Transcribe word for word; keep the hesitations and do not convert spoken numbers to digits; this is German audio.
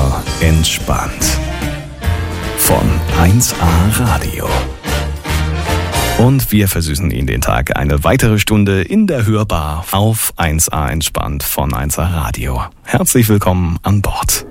a entspannt. Von eins a Radio. Und wir versüßen Ihnen den Tag eine weitere Stunde in der Hörbar auf eins a entspannt von eins a Radio. Herzlich willkommen an Bord.